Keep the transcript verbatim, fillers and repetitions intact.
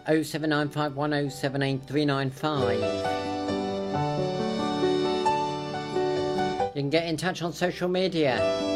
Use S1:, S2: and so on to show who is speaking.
S1: oh seven nine five one oh seven eight three nine five. You can get in touch on social media.